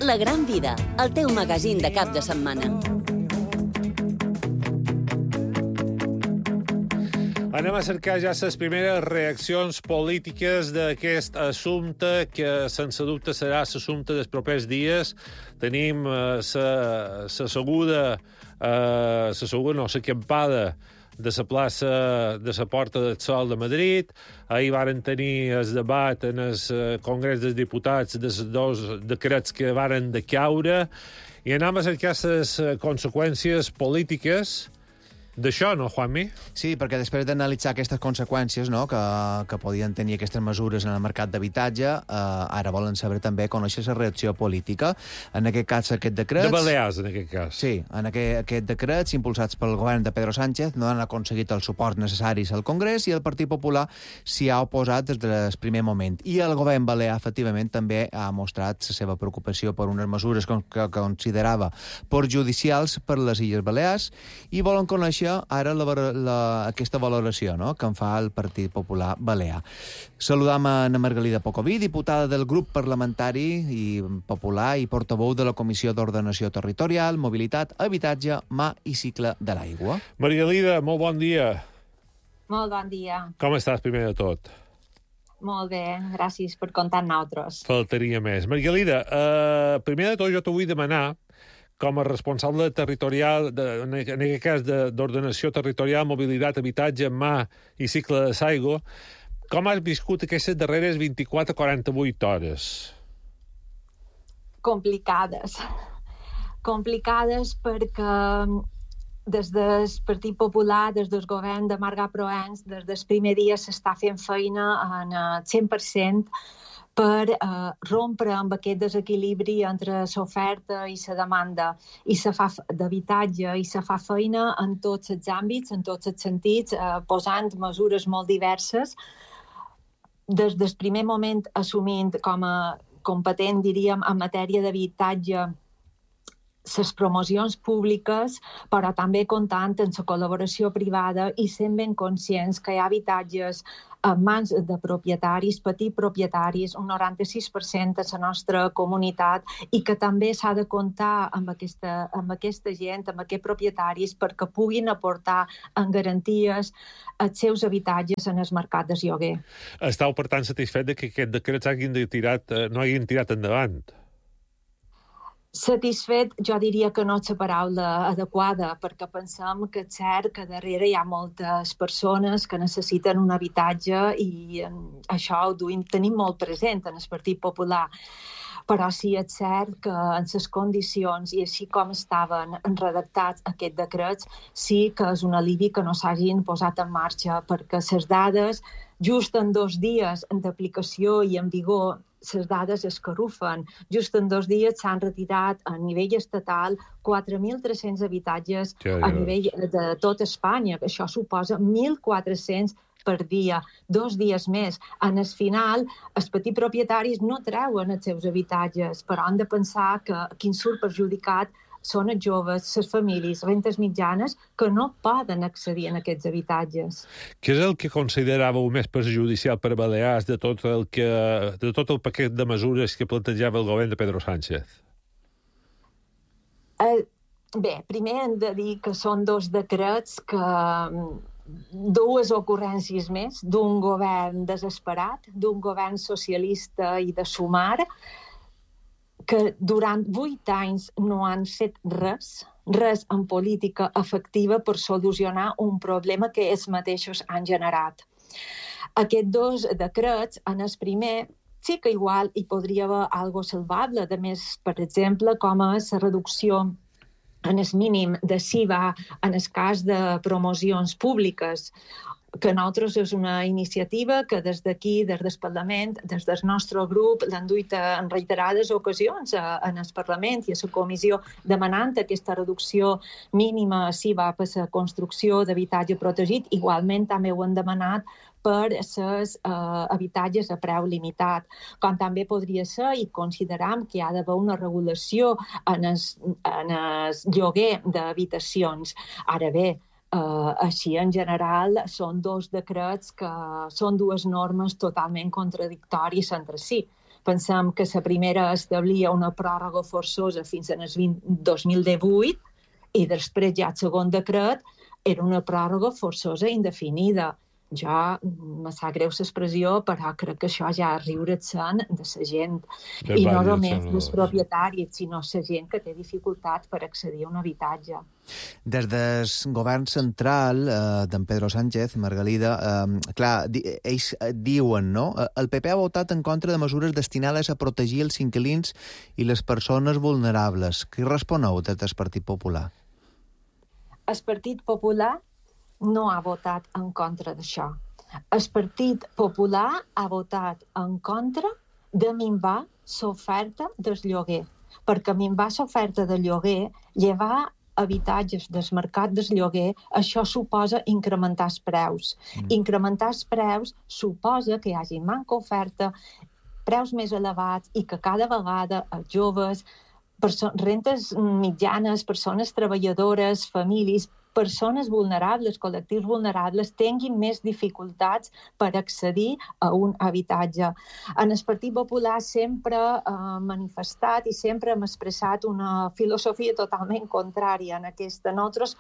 La Gran Vida, el teu magazín de cap de setmana. Anem a cercar ja les primeres reaccions polítiques d'aquest assumpte, que sense dubte serà l'assumpte dels propers dies. Tenim l'acampada de la plaça de la Porta del Sol de Madrid. Ahir varen tenir el debat en el Congrés dels Diputats dels dos decrets que varen decaure i anem a cercar les conseqüències polítiques d'això, no, Juanmi? Sí, perquè després d'analitzar aquestes conseqüències, no, que podien tenir aquestes mesures en el mercat d'habitatge, ara volen saber també conèixer la reacció política. En aquest cas, aquest decrets... De Balears, en aquest cas. Sí, en aquest decrets, impulsats pel govern de Pedro Sánchez, no han aconseguit els suports necessaris al Congrés i el Partit Popular s'hi ha oposat des del primer moment. I el govern balear, efectivament, també ha mostrat la seva preocupació per unes mesures que considerava perjudicials per les Illes Balears i volen conèixer ara aquesta valoració, no?, que en fa el Partit Popular Balear. Saludam a Ana Margalida Pocoví, diputada del grup parlamentari i popular i portaveu de la Comissió d'Ordenació Territorial, Mobilitat, Habitatge, Mar i Cicle de l'Aigua. Margalida, molt bon dia. Molt bon dia. Com estàs, primer de tot? Molt bé, gràcies per comptar amb nosaltres. Faltaria més. Margalida, primer de tot jo t'ho vull demanar, com a responsable territorial, en aquest cas d'ordenació territorial, mobilitat, habitatge, mar i cicle de l'aigua, com has viscut aquestes darreres 24-48 hores? Complicades. Complicades perquè des del Partit Popular, des del govern de Marga Proens, des del primer dia s'està fent feina en 100% per rompre amb aquest desequilibri entre l'oferta i la demanda d'habitatge i se fa feina en tots els àmbits, en tots els sentits, posant mesures molt diverses. Des del primer moment assumint com a competent, diríem, en matèria d'habitatge les promocions públiques, però també comptant amb la col·laboració privada i sent ben conscients que hi ha habitatges en mans de propietaris, petits propietaris, un 96% de la nostra comunitat, i que també s'ha de comptar amb aquesta gent, amb aquests propietaris, perquè puguin aportar en garanties els seus habitatges en el mercat de lloguer. Estau, per tant, satisfet de que aquests decrets no hagin tirat endavant? Satisfet, jo diria que no és la paraula adequada, perquè pensem que és cert que darrere hi ha moltes persones que necessiten un habitatge i això ho tenim molt present en el Partit Popular. Però sí és cert que en les condicions i així com estaven redactats aquests decrets, sí que és un alivi que no s'hagin posat en marxa, perquè les dades, just en 2 dies d'aplicació i en vigor, les dades escarrufen. Just en 2 dies s'han retirat a nivell estatal 4.300 habitatges a nivell de tot Espanya. Això suposa 1.400 per dia, 2 dies més. En el final, els petits propietaris no treuen els seus habitatges, però han de pensar que qui en surt perjudicat són els joves, les famílies, rentes mitjanes, que no poden accedir a aquests habitatges. Què és el que consideràveu més perjudicial per Balears de tot el paquet de mesures que plantejava el govern de Pedro Sánchez? Bé, primer hem de dir que són 2 decrets que 2 ocurrències més d'un govern desesperat, d'un govern socialista i de sumar, que durant 8 anys no han fet res en política efectiva per solucionar un problema que ells mateixos han generat. Aquests 2 decrets, en el primer, sí que igual hi podria haver alguna cosa salvable, de més, per exemple, com és la reducció en el mínim de SIVA en el cas de promocions públiques, que nosaltres és una iniciativa que des d'aquí, des del Parlament, des del nostre grup, l'han duit en reiterades ocasions en el Parlament i a la Comissió demanant aquesta reducció mínima SIVA per la construcció d'habitatge protegit. Igualment també ho han demanat per els habitatges a preu limitat, com també podria ser i consideram que hi ha d'haver una regulació en el lloguer d'habitacions. Ara bé, així en general són 2 decrets que són 2 normes totalment contradictòries entre si, Pensem que la primera establia una pròrroga forçosa fins al 2018 i després ja el segon decret era una pròrroga forçosa indefinida. Jo, me sap greu l'expressió, però crec que això ja és riure-se'n de la gent. I no només dels propietaris, sinó la gent que té dificultats per accedir a un habitatge. Des del govern central d'en Pedro Sánchez, Margalida, clar, ells diuen, no? El PP ha votat en contra de mesures destinades a protegir els inquilins i les persones vulnerables. Què responeu des del Partit Popular? El Partit Popular no ha votat en contra d'això. El Partit Popular ha votat en contra de minvar l'oferta del lloguer, perquè minvar l'oferta de lloguer, llevar habitatges del mercat del lloguer, això suposa incrementar els preus. Incrementar els preus suposa que hi hagi manca oferta, preus més elevats i que cada vegada els joves, rentes mitjanes, persones treballadores, famílies, persones vulnerables, col·lectius vulnerables, tinguin més dificultats per accedir a un habitatge. En el Partit Popular sempre hem manifestat i sempre hem expressat una filosofia totalment contrària en aquesta. Nosaltres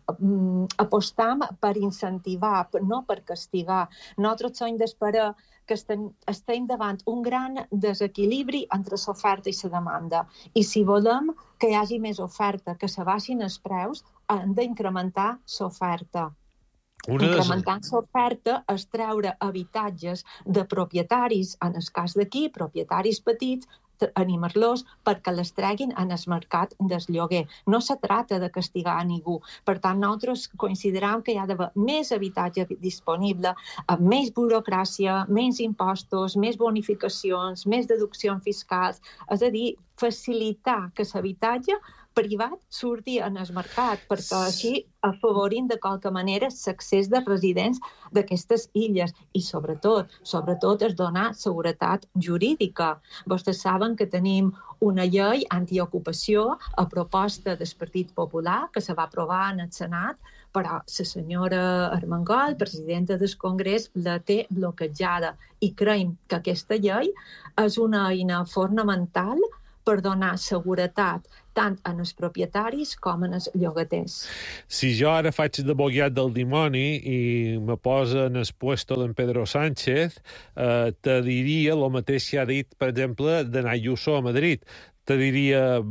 apostam per incentivar, no per castigar. Nosaltres som d'esperar que estem davant un gran desequilibri entre l'oferta i la demanda. I si volem que hi hagi més oferta, que se baixin els preus, han d'incrementar l'oferta. Incrementant l'oferta és treure habitatges de propietaris, en el cas d'aquí, propietaris petits, animar-los perquè les treguin en el mercat del lloguer. No se trata de castigar a ningú. Per tant, nosaltres considerem que hi ha d'haver més habitatge disponible, amb més burocràcia, menys impostos, més bonificacions, més deduccions fiscals, és a dir, facilitar que l'habitatge privat surti en el mercat, perquè així afavorim de qualque manera l'accés de residents d'aquestes illes i sobretot és donar seguretat jurídica. Vostès saben que tenim una llei antiocupació a proposta del Partit Popular que se va aprovar en el Senat, però la senyora Armengol, presidenta del Congrés, la té bloquejada i creiem que aquesta llei és una eina fonamental per donar seguretat tant en els propietaris com en els llogaters. Si jo ara faig d'abogat del dimoni i me posa en el puesto d'en Pedro Sánchez, te diria el mateix que ha dit, per exemple, d'anar Ayuso a Madrid. Te diria,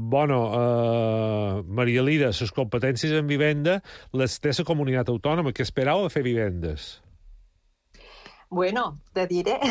Maria Lira, les competències en vivenda les té la comunitat autònoma, que esperau a fer vivendes. Bueno, te diré...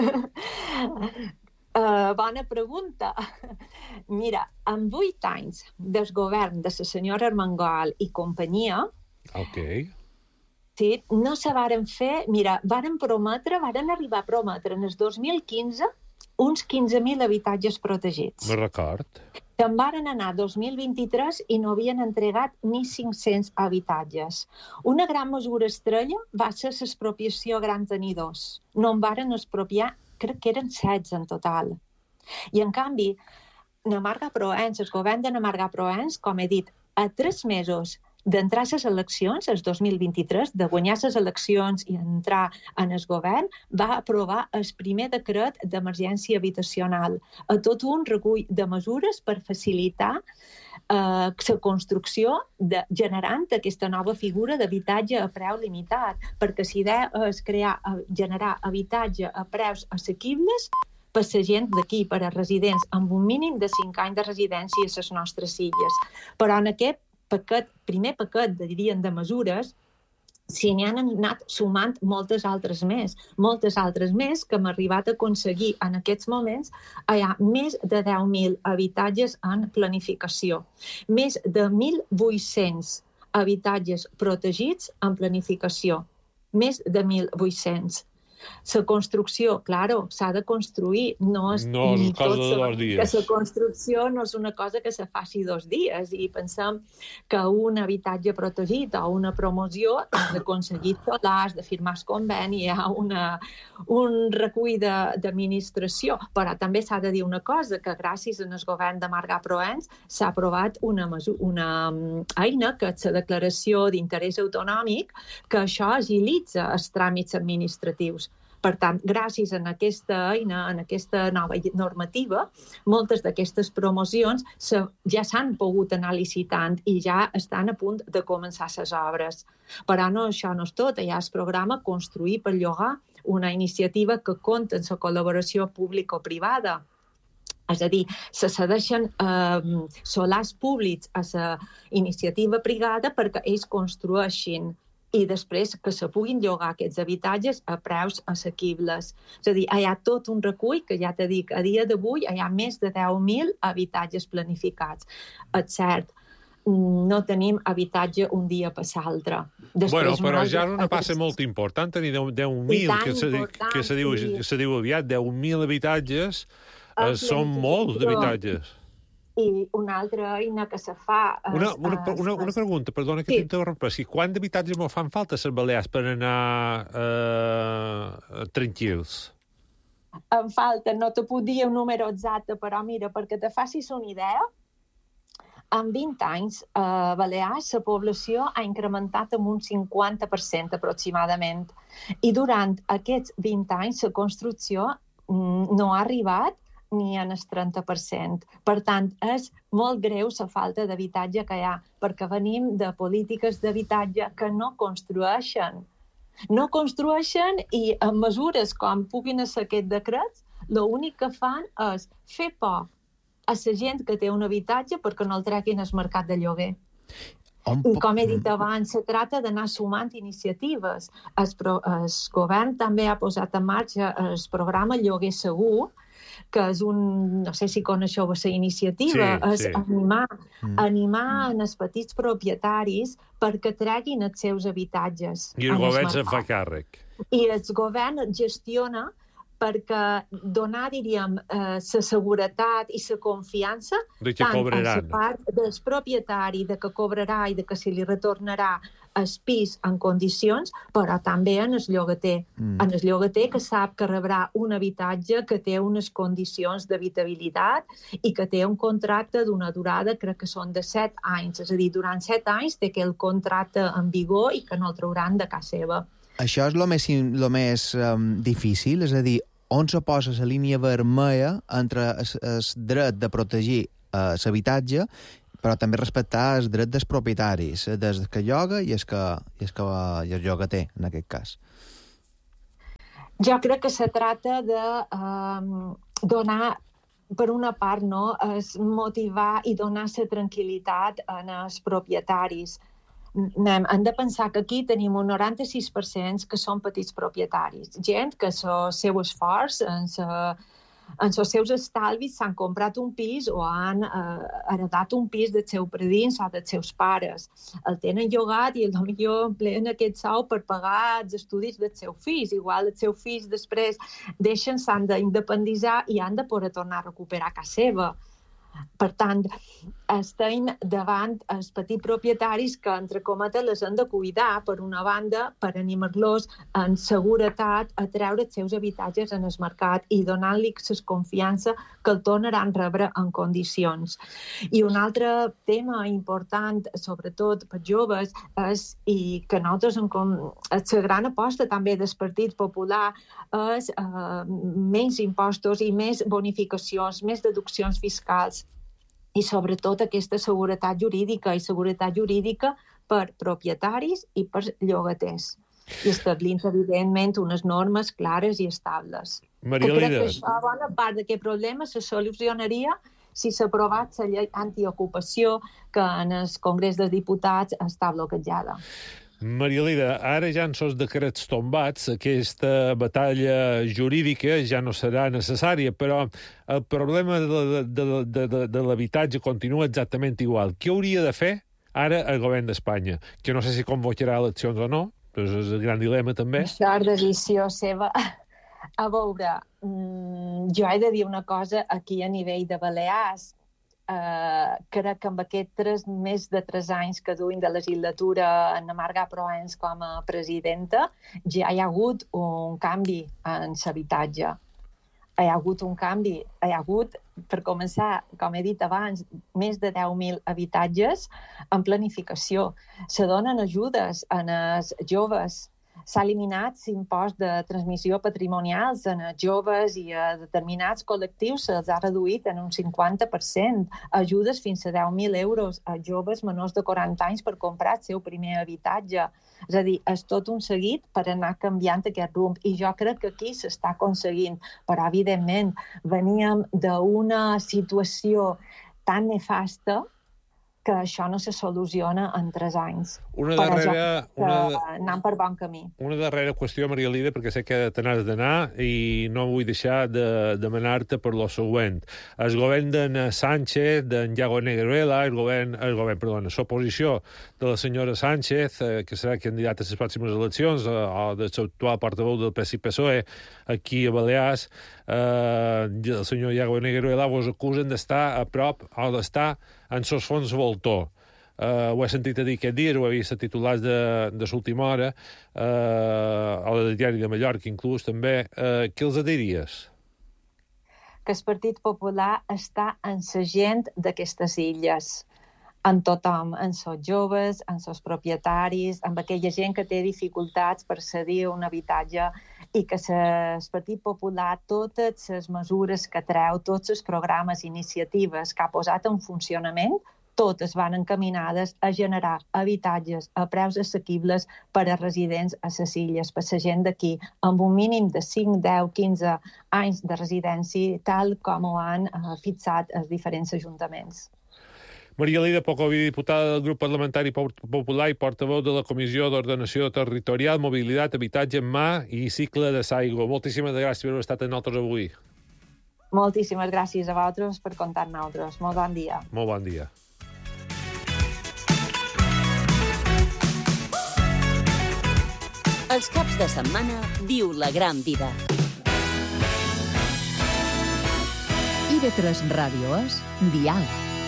bona pregunta. Mira, en 8 anys del govern de la senyora Armengol i companyia, sí, no se varen fer... Mira, varen arribar a prometre en el 2015 uns 15.000 habitatges protegits. Me record. Se'n varen anar 2023 i no havien entregat ni 500 habitatges. Una gran mesura estrella va ser l'expropiació a grans tenidors. No en varen expropiar, crec que eren 16 en total. I, en canvi, Namarga Proens, el govern de Namarga Proens, com he dit, a 3 mesos d'entrar a les eleccions, el 2023, de guanyar les eleccions i entrar en el govern, va aprovar el primer decret d'emergència habitacional, a tot un recull de mesures per facilitar la construcció generant aquesta nova figura d'habitatge a preu limitat, perquè la idea és generar habitatge a preus assequibles per la gent d'aquí, per a residents, amb un mínim de 5 anys de residència a les nostres illes. Però en aquest primer paquet, diríem, de mesures, s'hi han anat sumant moltes altres més que hem arribat a aconseguir en aquests moments. Hi ha més de 10.000 habitatges en planificació, més de 1.800 habitatges protegits en planificació, més de 1.800. La construcció, claro, s'ha de construir. No és cosa de 2 dies. La construcció no és una cosa que se faci 2 dies i pensem que un habitatge protegit o una promoció has d'aconseguir solars, de firmar el conveni, hi ha un recull d'administració. Però també s'ha de dir una cosa, que gràcies al govern de Marga Proens s'ha aprovat una eina, que és la declaració d'interès autonòmic, que això agilitza els tràmits administratius. Per tant, gràcies a aquesta eina, en aquesta nova normativa, moltes d'aquestes promocions ja s'han pogut anar licitant i ja estan a punt de començar les obres. Però això no és tot. Hi ha el programa Construir per llogar, una iniciativa que compta amb la col·laboració público-privada. És a dir, se cedeixen solars públics a la iniciativa privada perquè ells construeixin i després que se puguin llogar aquests habitatges a preus assequibles. És a dir, hi ha tot un recull que, ja t'he dit, a dia d'avui hi ha més de 10.000 habitatges planificats. És cert, no tenim habitatge un dia per l'altre. Però ja és una passa molt important tenir 10.000, que se diu aviat, 10.000 habitatges, són molts d'habitatges. I una altra eina que se fa... Una pregunta, perdona que t'interrompa. Quants d'habitatges m'ho fan falta a les Balears per anar tranquils? En falta, no te puc dir un número exacte, però mira, perquè te facis una idea, en 20 anys a Balears la població ha incrementat en un 50% aproximadament. I durant aquests 20 anys la construcció no ha arribat ni en el 30%. Per tant, és molt greu la falta d'habitatge que hi ha, perquè venim de polítiques d'habitatge que no construeixen. No construeixen i amb mesures com puguin ser aquests decrets, l'únic que fan és fer por a la gent que té un habitatge perquè no el treguin al mercat de lloguer. I com he dit abans, se tracta d'anar sumant iniciatives. El govern també ha posat en marxa el programa Lloguer Segur, que és no sé si coneixeu la iniciativa, és animar els petits propietaris perquè treguin els seus habitatges. I el govern se'n fa càrrec. I el govern gestiona perquè donar, diríem, la seguretat i la confiança tant a la part del propietari de que cobrarà i de que se li retornarà el pis en condicions, però també en el llogater. En el llogater que sap que rebrà un habitatge que té unes condicions d'habitabilitat i que té un contracte d'una durada, crec que són de 7 anys. És a dir, durant 7 anys té aquell contracte en vigor i que no el trauran de casa seva. Això és el més difícil, és a dir, on se posa la línia vermella entre el dret de protegir l'habitatge, però també respectar el dret dels propietaris, des que lloga i el llogater, en aquest cas. Jo crec que se tracta de donar, per una part, és motivar i donar la tranquil·litat als propietaris. Hem de pensar que aquí tenim un 96% que són petits propietaris. Gent que el seu esforç, en els seus estalvis s'han comprat un pis o han heredat un pis dels seus predins o dels seus pares. El tenen llogat i potser empleen aquest sou per pagar els estudis dels seus fills. Igual els seus fills després s'han d'independitzar i han de poder tornar a recuperar casa seva. Per tant, estem davant els petits propietaris que, entre cometes, les han de cuidar, per una banda, per animar-los en seguretat a treure els seus habitatges en el mercat i donar-los la confiança que el tornaran a rebre en condicions. I un altre tema important, sobretot per joves, és, i que nosaltres, la gran aposta també del Partit Popular, és menys impostos i més bonificacions, més deduccions fiscals. I sobretot aquesta seguretat jurídica per propietaris i per llogaters. I establint, evidentment, unes normes clares i estables. Maria Lida. Crec que això, bona part d'aquest problema se solucionaria si s'aprovés la llei antiocupació que en el Congrés dels Diputats està bloquejada. Maria Lida, ara ja en sos decrets tombats, aquesta batalla jurídica ja no serà necessària, però el problema de l'habitatge continua exactament igual. Què hauria de fer ara el govern d'Espanya? Que no sé si convocarà eleccions o no, però és el gran dilema també. Això és decisió seva. A veure, jo he de dir una cosa aquí a nivell de Balears. Crec que amb aquests més de 3 anys que duim de legislatura en Marga Proens com a presidenta ja hi ha hagut un canvi en l'habitatge. Hi ha hagut un canvi. Hi ha hagut, per començar, com he dit abans, més de 10.000 habitatges en planificació. Se donen ajudes als joves S'ha eliminat l'impost de transmissió patrimonials en joves i a determinats col·lectius se'ls ha reduït en un 50%. Ajudes fins a 10.000 euros a joves menors de 40 anys per comprar el seu primer habitatge. És a dir, és tot un seguit per anar canviant aquest rumb. I jo crec que aquí s'està aconseguint. Però, evidentment, veníem d'una situació tan nefasta que això no se soluciona en 3 anys. Anant per bon camí. Una darrera qüestió, Maria Lida, perquè sé que te n'has d'anar i no vull deixar de demanar-te per lo següent. El govern d'en Sánchez, d'en Iago Negueruela, l'oposició de la senyora Sánchez, que serà candidat a les pròximes eleccions, o de l'actual portaveu del PSI-PSOE, aquí a Balears, el senyor Iago Negueruela vos acusen d'estar a prop o d'estar en els fons voltor. Ho he sentit a dir aquest dia, ho he vist a titulars de l'última hora, o del Diari de Mallorca, inclús, també. Què els diries? Que el Partit Popular està en la gent d'aquestes illes, en tothom, en els joves, en els propietaris, amb aquella gent que té dificultats per cedir un habitatge, i que el Partit Popular, totes les mesures que treu, tots els programes, iniciatives que ha posat en funcionament, totes van encaminades a generar habitatges a preus assequibles per a residents a les illes, per a la gent d'aquí, amb un mínim de 5, 10, 15 anys de residència, tal com ho han fixat els diferents ajuntaments. Maria Lida Pocoví, diputada del grup parlamentari popular i portaveu de la Comissió d'Ordenació Territorial, Mobilitat, Habitatge en Mà i Cicle de Saigo. Moltíssimes gràcies per haver estat amb nosaltres avui. Moltíssimes gràcies a vosaltres per comptar amb nosaltres. Molt bon dia. Molt bon dia. Els caps de setmana viu la gran vida. IB3 Ràdio és Dial.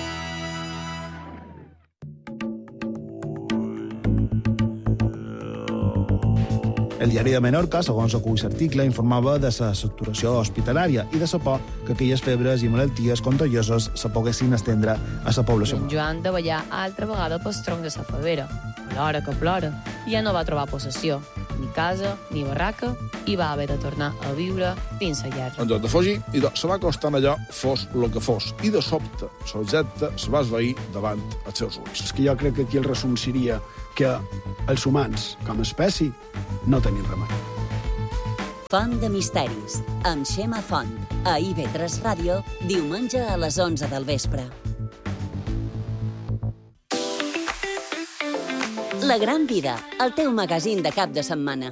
El diari de Menorca, segons acull l'article, informava de la saturació hospitalària i de la por que aquelles febres i malalties contagioses se poguessin estendre a la població. En Joan de ballar altra vegada pel tronc de la favera. A l'hora que plora, ja no va trobar possessió, ni casa, ni barraca, i va haver de tornar a viure dins la llar. En lloc de fugir, se va acostant allò, fos el que fos, i de sobte, l'objecte se va esvair davant els seus ulls. És que jo crec que aquí el resum seria que els humans, com a espècie, no tenim remei. Font de misteris, amb Xema Font, a IB3 Ràdio, diumenge a les 11 del vespre. La gran vida, el teu magazín de cap de setmana.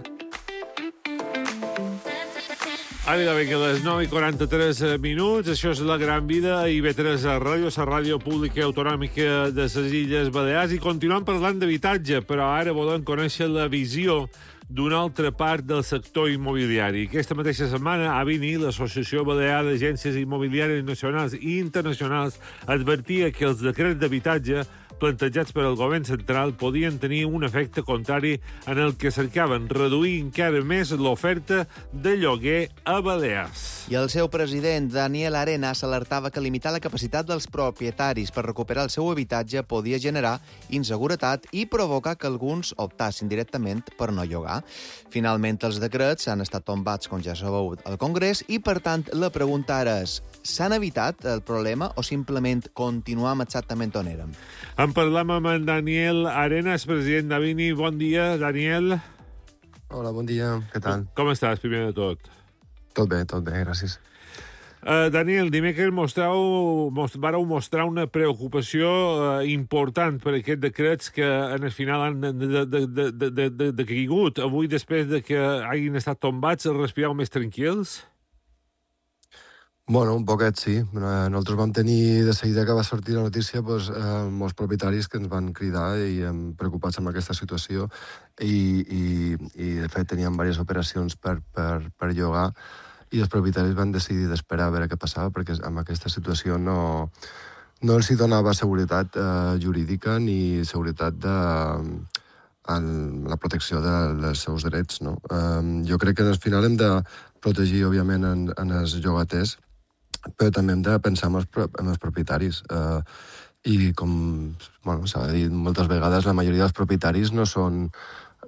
Ara vinga, a les 9:43 minuts. Això és La Gran Vida a IB3 Ràdio, la ràdio pública i autonòmica de les Illes Balears, i continuem parlant d'habitatge, però ara volem conèixer la visió d'una altra part del sector immobiliari. Aquesta mateixa setmana a Bini, l'Associació Balear d'Agències Immobiliàries Nacionals i Internacionals advertia que els decrets d'habitatge plantejats per al govern central podien tenir un efecte contrari en el que cercaven reduir encara més l'oferta de lloguer a Balears. I el seu president, Daniel Arenas, alertava que limitar la capacitat dels propietaris per recuperar el seu habitatge podia generar inseguretat i provocar que alguns optassin directament per no llogar. Finalment, els decrets han estat tombats, com ja sabeu, al Congrés, i, per tant, la pregunta ara és: s'han evitat el problema o simplement continuam exactament on érem? En parlam amb en Daniel Arenas, president de Bini. Bon dia, Daniel. Hola, bon dia. Què tal? Com estàs, primer de tot? Tot bé, gràcies. Daniel, dimecres vareu mostrar una preocupació important per aquests decrets que en el final han decaigut. Avui, després de que hagin estat tombats, respireu més tranquils? Bueno, un poquet sí. Nosaltres vam tenir, de seguida que va sortir la notícia, molts propietaris que ens van cridar i preocupats amb aquesta situació i de fet teníem diverses operacions per llogar i els propietaris van decidir d'esperar a veure què passava, perquè amb aquesta situació no els hi donava seguretat jurídica ni seguretat en la protecció dels seus drets, no? Jo crec que al final hem de protegir, òbviament, en els llogaters, però també hem de pensar en els propietaris. I com s'ha dit moltes vegades, la majoria dels propietaris no són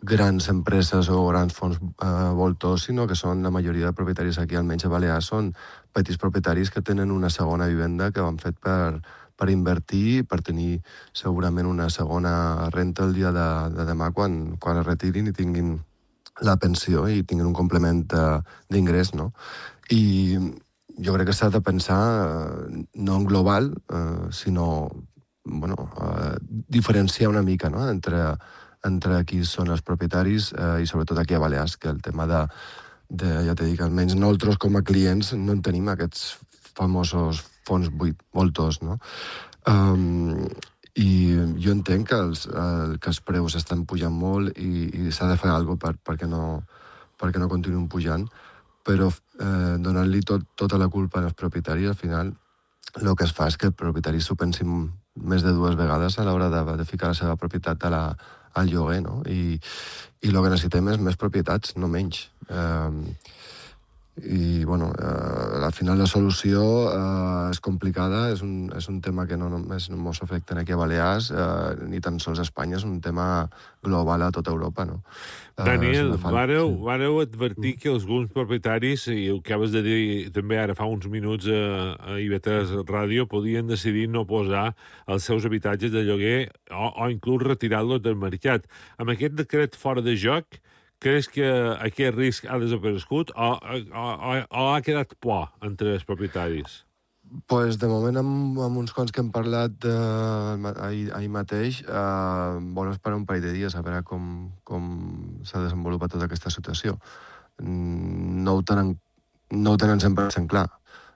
grans empreses o grans fons voltors, sinó que són la majoria de propietaris aquí, almenys a Balears, són petits propietaris que tenen una segona vivenda que han fet per invertir, per tenir segurament una segona renta el dia de demà quan es retirin i tinguin la pensió i tinguin un complement d'ingrés, no? I jo crec que s'ha de pensar no en global, sinó diferenciar una mica, no?, entre qui són els propietaris i sobretot aquí a Balears, que el tema ja t'he dit, almenys nosaltres com a clients no en tenim aquests famosos fons voltors, no? I jo entenc que els preus estan pujant molt i s'ha de fer alguna cosa perquè no continuïn pujant, però donant-li tota la culpa als propietaris, al final el que es fa és que els propietaris s'ho pensin més de 2 vegades a l'hora de ficar la seva propietat al lloguer, no? I el que necessitem és més propietats, no menys. I, al final la solució és complicada, és un tema que no només ens afecta aquí a Balears, ni tan sols a Espanya, és un tema global a tota Europa, no? Daniel, vareu advertir que alguns propietaris, i ho acabes de dir també ara fa uns minuts a IB3 Ràdio, podien decidir no posar els seus habitatges de lloguer o inclús retirar-los del mercat. Amb aquest decret fora de joc, creus que aquest risc ha desaparegut o ha quedat por entre els propietaris? Pues de moment, amb uns quants que hem parlat ahir mateix, volen esperar un parell de dies a veure com s'ha desenvolupat tota aquesta situació. No ho tenen 100% clar.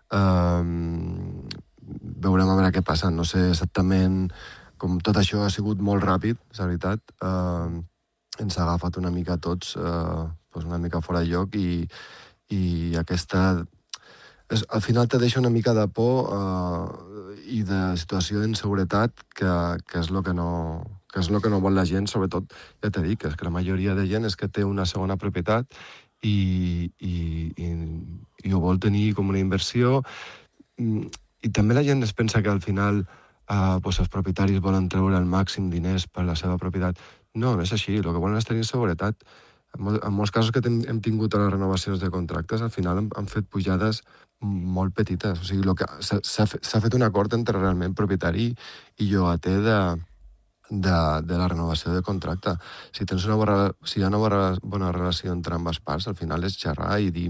Veurem a veure què passa. No sé exactament com tot això ha sigut molt ràpid, és veritat. Ens ha agafat una mica a tots, una mica fora de lloc i aquesta... Al final te deixa una mica de por i de situació d'inseguretat que és el que no vol la gent, sobretot, ja t'he dit, que és que la majoria de gent és que té una segona propietat i ho vol tenir com una inversió. I també la gent es pensa que al final els propietaris volen treure el màxim diners per la seva propietat. No és així, el que volen és tenir seguretat. En molts casos que hem tingut a les renovacions de contractes, al final han fet pujades molt petites. O sigui, s'ha fet un acord entre realment propietari i llogater de la renovació de contracte. Si hi ha una bona relació entre ambes parts, al final és xerrar i dir